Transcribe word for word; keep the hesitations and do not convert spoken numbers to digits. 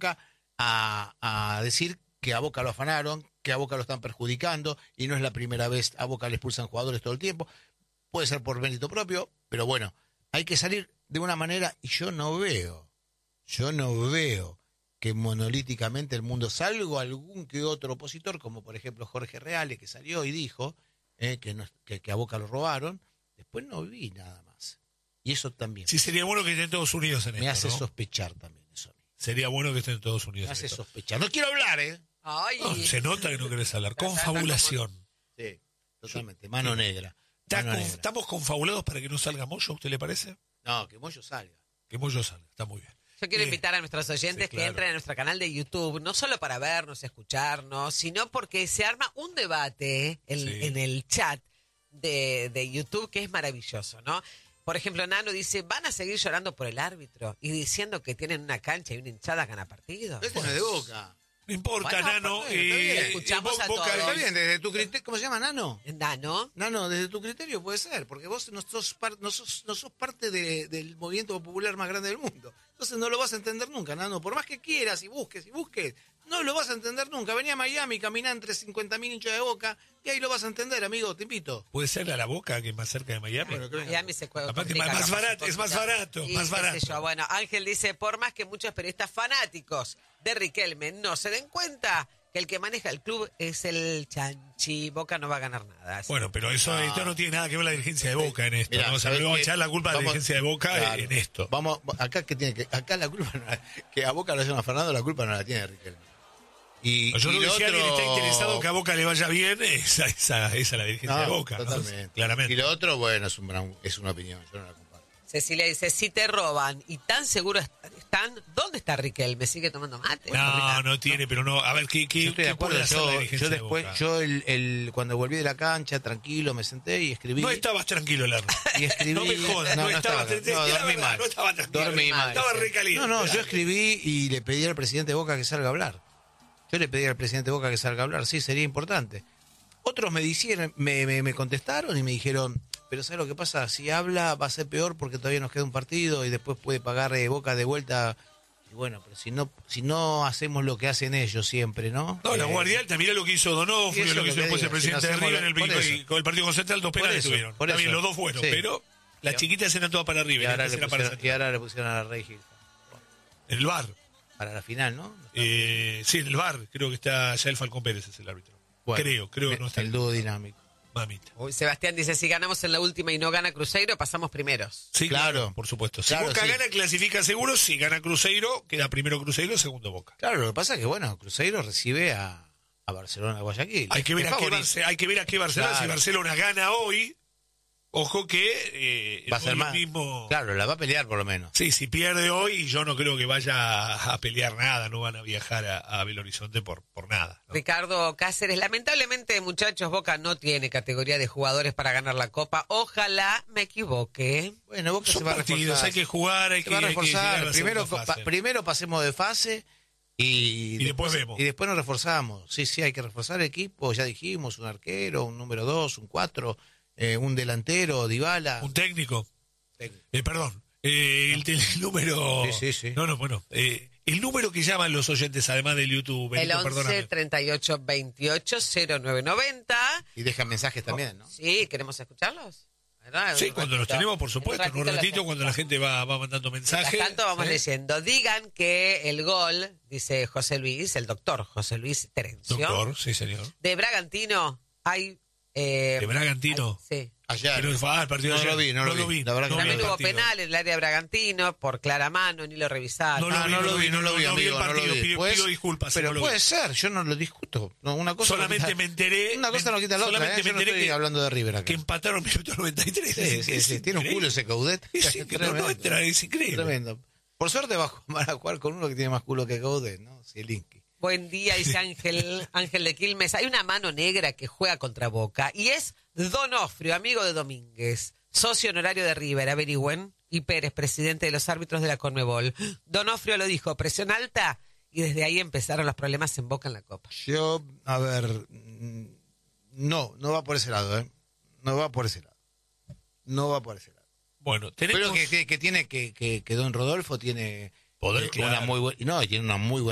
Boca a, a decir que a Boca lo afanaron, que a Boca lo están perjudicando, y no es la primera vez, a Boca le expulsan jugadores todo el tiempo. Puede ser por mérito propio, pero bueno, hay que salir de una manera, y yo no veo, yo no veo que monolíticamente el mundo, salvo algún que otro opositor, como por ejemplo Jorge Reale, que salió y dijo eh, que, no, que, que a Boca lo robaron, después no vi nada más. Y eso también. Sí, sería bueno que estén todos unidos en me esto, hace ¿no? sospechar también eso a mí. Sería bueno que estén todos unidos Me en hace esto. sospechar. No quiero hablar, ¿eh? Ay. No, se nota que no querés hablar. Confabulación. Sí, totalmente. Mano negra. ¿Está Mano con- negra. ¿Estamos confabulados para que no salga Moyo, a usted le parece? No, que Moyo salga. Que Moyo salga, está muy bien. Yo quiero Eh, invitar a nuestros oyentes sí, que claro. entren a nuestro canal de YouTube, no solo para vernos, escucharnos, sino porque se arma un debate en, Sí. en el chat de, de YouTube que es maravilloso, ¿no? Por ejemplo, Nano dice, ¿van a seguir llorando por el árbitro y diciendo que tienen una cancha y una hinchada gana partidos? Este no es de Boca. No importa, Bueno, Nano. está bien, está eh, bien. Escuchamos Bo- a Boca- todos. Está bien, desde tu criterio. ¿Cómo se llama, Nano? Nano, Nano, desde tu criterio puede ser, porque vos no sos, par- no sos, no sos parte de- del movimiento popular más grande del mundo. Entonces no lo vas a entender nunca, Nano. Por más que quieras y busques y busques, no lo vas a entender nunca. Vení a Miami, caminá entre cincuenta mil hinchas de Boca y ahí lo vas a entender, amigo, te invito. Puede ser a la Boca, que es más cerca de Miami. Bueno, que venga. Miami se juega. Aparte, complica más capaz barato, un es más poquito. barato, Y más qué sé barato. yo. Bueno, Ángel dice, por más que muchos periodistas fanáticos de Riquelme no se den cuenta que el que maneja el club es el Chanchi, Boca no va a ganar nada. Así Bueno, pero eso No. esto no tiene nada que ver la dirigencia de Boca en esto. Mirá, ¿no? O sea, ¿sabés no vamos a qué? echar la culpa a la Vamos- dirigencia de Boca Claro. en esto. Vamos, acá que tiene que, acá la culpa no la- que a Boca lo hayan afanado, la culpa no la tiene Riquelme. Y, Yo y creo que lo si alguien otro- está interesado que a Boca le vaya bien, esa es esa, esa la dirigencia No, de Boca. ¿no? totalmente. Claramente. Y lo otro, bueno, es, un, gran- es una opinión, yo no la comparto. Cecilia dice, si te roban y tan seguros están, ¿dónde está Riquelme? ¿Sigue tomando mate? No, no tiene, pero no. A ver, ¿qué, qué, Yo estoy de qué puede acuerdo, hacer la yo, dirigencia yo de después, Boca? yo el, el, cuando volví de la cancha, tranquilo, me senté y escribí. No estabas tranquilo, Lerner. Y escribí. No me jodas, no, estaba, estaba, te- no, te- la dormí verdad, mal. no estaba tranquilo. Dormí mal. Estaba recaliente. No, no, yo escribí y le pedí al presidente de Boca que salga a hablar. Yo le pedí al presidente de Boca que salga a hablar, sí, sería importante. Otros me, dijeron, me, me, me contestaron y me dijeron, pero ¿sabes lo que pasa? Si habla va a ser peor porque todavía nos queda un partido y después puede pagar eh, Boca de vuelta. Y bueno, pero si no si no hacemos lo que hacen ellos siempre, ¿no? No, la Eh, Guardia Alta, mirá lo que hizo Donofrio, y eso lo que es hizo lo que después el digo, presidente si no de hacemos River en el lo- por pico y eso. con el Partido Central, dos penales eso, tuvieron. por También eso. los dos fueron, Sí. pero las chiquitas eran todas para Y River. ahora, estas le eran para pusieron, y Central. ahora le pusieron a la Rey Gil. En el bar. Para la final, ¿no? Eh, sí, en el bar. Creo que está ya el Falcón Pérez, es el árbitro. Bueno, creo, creo que no está. el dúo dinámico. Mamita. Uy, Sebastián dice, si ganamos en la última y no gana Cruzeiro, pasamos primeros. Sí, Claro. claro, por supuesto. Si Claro, Boca sí. gana, clasifica seguro. Si gana Cruzeiro, queda primero Cruzeiro, segundo Boca. Claro, lo que pasa es que, bueno, Cruzeiro recibe a, a Barcelona, a Guayaquil. Hay que ver, Es a qué, favorito. Barce- hay que ver a qué Barcelona. Claro. Si Barcelona gana hoy, ojo que eh, Va a ser hoy más. mismo. Claro, la va a pelear por lo menos. Sí, si pierde hoy, yo no creo que vaya a pelear nada. No van a viajar a, a Belo Horizonte por, por nada. ¿no? Ricardo Cáceres, lamentablemente, muchachos, Boca no tiene categoría de jugadores para ganar la Copa. Ojalá me equivoque. Bueno, Boca Son se va a partidos, reforzar. hay que jugar, hay se que, va a hay que llegar a reforzar. la Primero, segunda pa- fase. primero pasemos de fase y, Y después vemos. Y después nos reforzamos. Sí, sí, hay que reforzar el equipo. Ya dijimos, un arquero, un número dos, un cuatro, eh, un delantero, Dybala. Un técnico. Técnico. Eh, perdón. Eh, el, el número. Sí, sí, sí. No, no, bueno. Eh, el número que llaman los oyentes, además del YouTube. El Benito, once, perdóname. treinta y ocho, veintiocho, cero nueve noventa. Y dejan mensajes también, ¿no? Sí, ¿queremos escucharlos? ¿Verdad? Sí, Un cuando los ratito. tenemos, por supuesto. En un los ratito, tenemos. cuando la gente va, va mandando mensajes. Mientras tanto, vamos ¿eh? leyendo. Digan que el gol, dice José Luis, el doctor José Luis Terencio, Doctor, sí, señor. de Bragantino, hay... Eh, De Bragantino. hay- sí. Ayer. Pero fue, ah, el partido No de ayer. lo vi, no lo vi. La verdad que no También vi el hubo partido. penal en el área de Bragantino por clara mano, ni lo revisaron. No lo Ah, vi, no lo vi, no lo vi, no vi el amigo, no lo partido, vi. pido- Pues, pido disculpas si Pero no lo puede vi. ser, yo no lo discuto. No, una cosa no Solamente quita- me enteré. Una cosa no quita la otra, solamente ¿eh? me Yo no enteré estoy que, hablando de River acá. que empataron en el minuto noventa y tres. Sí, Es- sí, es sí, tiene un increíble. culo ese Caudet. Es increíble, no, no Tremendo. entra, es increíble. Tremendo. Por suerte va a jugar- a jugar con uno que tiene más culo que Caudet, ¿no? Zielinski. Buen día, dice Ángel, Ángel de Quilmes. Hay una mano negra que juega contra Boca y es Donofrio, amigo de Domínguez, socio honorario de River, averigüen, y Pérez, presidente de los árbitros de la Conmebol. Donofrio lo dijo, presión alta, y desde ahí empezaron los problemas en Boca en la Copa. Yo, a ver, mm, no, no va por ese lado, ¿eh? No va por ese lado. No va por ese lado. Bueno, tenemos... Pero que, que, que tiene, que, que, que Don Rodolfo tiene Poder, eh, claro. una muy buena, no, tiene una muy buena